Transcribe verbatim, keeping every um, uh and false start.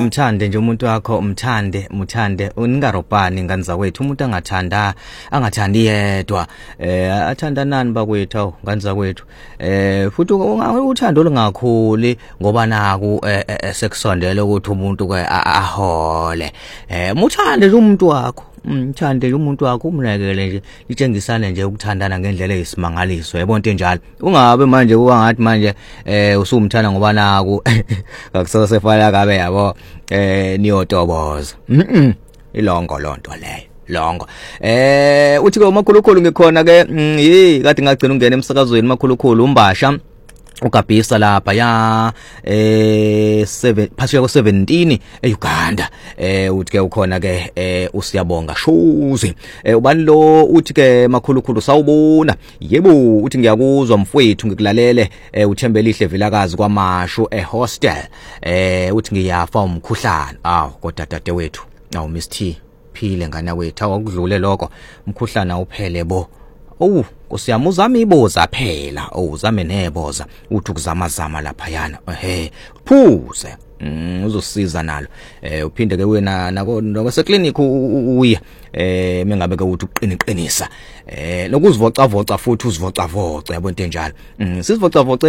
umthande nje umuntu wakho umthande umthande uningarobhani ngani zakwethu umuntu angathanda angathandi yedwa eh athanda nani bakwethu ngani zakwethu eh futhi uthando lungakhuli ngoba naku sekusondela ukuthi umuntu ke ahole eh muthande nje umuntu wakho umthande umuntu wakho umnakele nje litshengisane nje ukuthandana ngendlela eyisimangaliso yebo into enjalo ungabe manje kuba ngathi manje eh usumthanda ngoba naku akusasa sefala kabe yabo eh niyotoboza mhm ilongo lonto leyo longo eh uthi ke umakhulukhulu ngikhona ke yi kade ngagcina ungena emsakazweni makhulukhulu umbasha ugabhisa lapha ya eh seven phasiya ko seventeen eUganda eh uthi ke ukhona ke eh usiyabonga shozi eh ubani lo uthi ke makhulukhulu sawubona yebo uthi ngiyakuzwa mfowethu ngikulalele eh uthembele ihle vilakazi kwamashu ehostel eh uthi ngiyafa umkhuhlane aw kodwa dade wethu awu Miss T phile ngana wethu awukudlule lokho umkhuhlane uphele bo oh kusiyama uzama iboza phela oh uzame neboza uthi ukuzama zama lapha yana ehe phuze uzosiza nalo eh uphinde ke wena nako nokuse clinic uya eh mengabe ke uthi uqiniqinisa eh nokuzivoca voca futhi uzivoca voca yabo into enjalo sizivoca voca